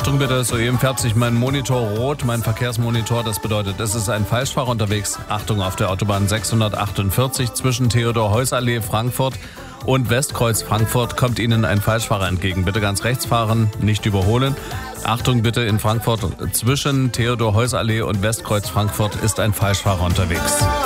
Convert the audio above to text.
Achtung bitte, soeben färbt sich mein Monitor rot, mein Verkehrsmonitor. Das bedeutet, es ist ein Falschfahrer unterwegs. Achtung, auf der Autobahn 648 zwischen Theodor-Heuss-Allee Frankfurt und Westkreuz Frankfurt kommt Ihnen ein Falschfahrer entgegen. Bitte ganz rechts fahren, nicht überholen. Achtung bitte, in Frankfurt zwischen Theodor-Heuss-Allee und Westkreuz Frankfurt ist ein Falschfahrer unterwegs.